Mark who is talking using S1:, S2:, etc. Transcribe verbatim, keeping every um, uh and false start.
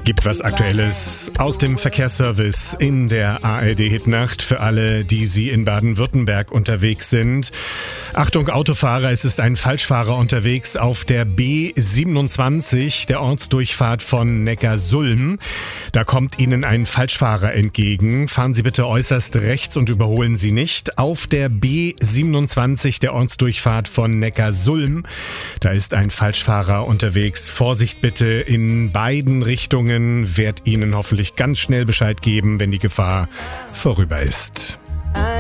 S1: Gibt was Aktuelles aus dem Verkehrsservice in der A R D-Hitnacht für alle, die Sie in Baden-Württemberg unterwegs sind. Achtung Autofahrer, es ist ein Falschfahrer unterwegs auf der B siebenundzwanzig, der Ortsdurchfahrt von Neckarsulm. Da kommt Ihnen ein Falschfahrer entgegen. Fahren Sie bitte äußerst rechts und überholen Sie nicht. Auf der B siebenundzwanzig, der Ortsdurchfahrt von Neckarsulm, da ist ein Falschfahrer unterwegs. Vorsicht bitte in beiden Richtungen. Werd Ihnen hoffentlich ganz schnell Bescheid geben, wenn die Gefahr vorüber ist.